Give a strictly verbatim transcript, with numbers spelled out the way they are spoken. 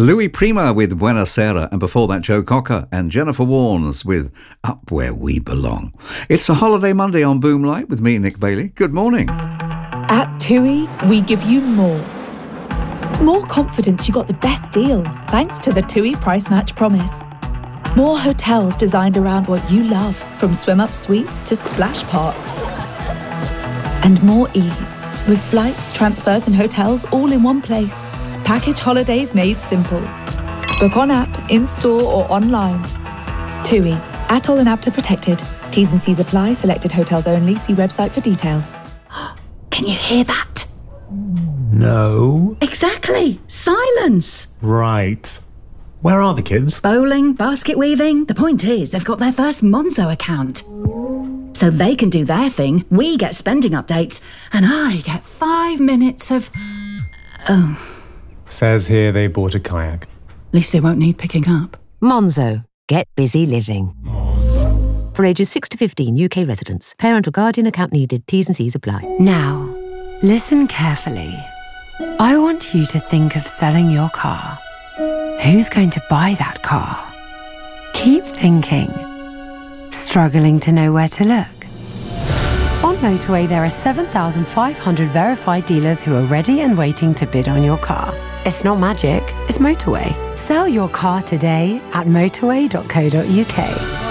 Louis Prima with Buena Sera, and before that Joe Cocker and Jennifer Warnes with Up Where We Belong. It's a holiday Monday on Boomlight with me, Nick Bailey. Good morning. At TUI, we give you more. More confidence you got the best deal, thanks to the TUI Price Match Promise. More hotels designed around what you love, from swim-up suites to splash parks. And more ease, with flights, transfers and hotels all in one place. Package holidays made simple. Book on app, in-store or online. TUI, Atoll and A B T A protected. T's and C's apply, selected hotels only. See website for details. Can you hear that? No. Exactly. Silence. Right. Where are the kids? Bowling, basket weaving. The point is, they've got their first Monzo account. So they can do their thing, we get spending updates, and I get five minutes of... Oh. Says here they bought a kayak. At least they won't need picking up. Monzo. Get busy living. Monzo. For ages six to fifteen, U K residents. Parent or guardian account needed. T's and C's apply. Now, listen carefully. I want you to think of selling your car. Who's going to buy that car? Keep thinking. Struggling to know where to look? On Motorway, there are seven thousand five hundred verified dealers who are ready and waiting to bid on your car. It's not magic, it's Motorway. Sell your car today at motorway dot co dot uk.